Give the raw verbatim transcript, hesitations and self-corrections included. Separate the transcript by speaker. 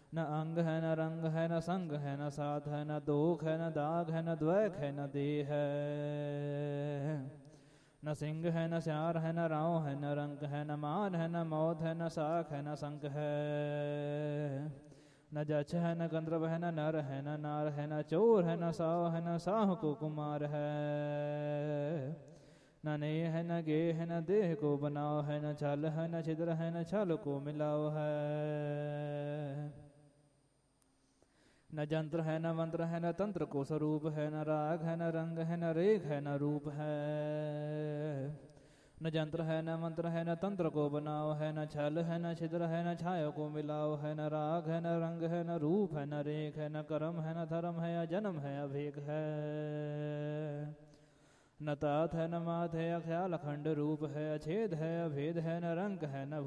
Speaker 1: न अंग है न रंग है न संग है न साथ है न दोख है न दाग है न द्वैक है न देह है। न सिंह है न स्यार है न राव है न रंग है न मान है न मौत है न साख है न संक है। न जच है न गंधर्व है न नर है न नार है न चोर है न साव है न साह को कुमार है। न नेह है न गे है न देह को बनाओ है न छल है न छिद्र है न छल को मिलाओ है। न जंत्र है न मंत्र है न तंत्र को स्वरूप है न राग है न रंग है न रेख है न रूप है। न जंत्र है न मंत्र है न तंत्र को बनाओ है न छल है न छिद्र है न छाया को मिलाओ है। न राग है न रंग है न रूप है न रेख है न कर्म है न धर्म है अजन्म है अभेक है। न तात है न मात है अख्याल अखंड रूप है अछेद है अभेद है न रंग है न